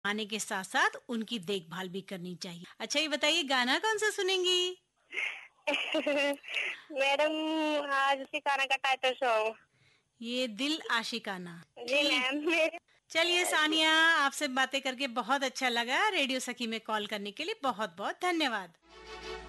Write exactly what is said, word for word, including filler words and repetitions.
आने के साथ साथ उनकी देखभाल भी करनी चाहिए। अच्छा ये बताइए गाना कौन सा सुनेंगी? मैडम आज सिखाना का टाइटल सॉन्ग। ये दिल आशिकाना। जी ठीक। मैम मेरे चलिए सानिया, आपसे बातें करके बहुत अच्छा लगा। रेडियो सखी में कॉल करने के लिए बहुत बहुत धन्यवाद।